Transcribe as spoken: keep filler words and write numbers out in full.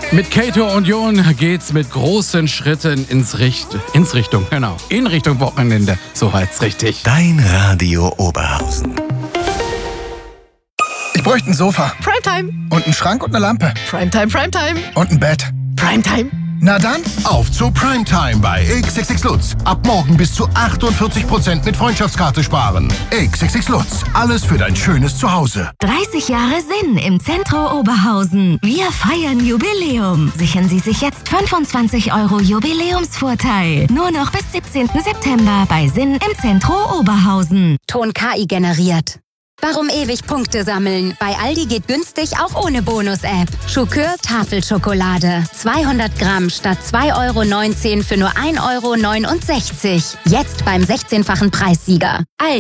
Mit Kato und Jon geht's mit großen Schritten ins Richt ins Richtung, genau, in Richtung Wochenende. So heißt's richtig. Dein Radio Oberhausen. Ich bräuchte ein Sofa. Primetime. Und einen Schrank und eine Lampe. Primetime, Primetime. Und ein Bett. Primetime. Na dann, auf zu Primetime bei X X X Lutz. Ab morgen bis zu achtundvierzig Prozent mit Freundschaftskarte sparen. X X X Lutz. Alles für dein schönes Zuhause. dreißig Jahre Sinn im Zentro Oberhausen. Wir feiern Jubiläum. Sichern Sie sich jetzt fünfundzwanzig Euro Jubiläumsvorteil. Nur noch bis siebzehnten September bei Sinn im Zentro Oberhausen. Ton K I generiert. Warum ewig Punkte sammeln? Bei Aldi geht günstig auch ohne Bonus-App. Schokör Tafelschokolade. zweihundert Gramm statt zwei Euro neunzehn für nur ein Euro neunundsechzig. Jetzt beim sechzehnfachen Preissieger. Aldi.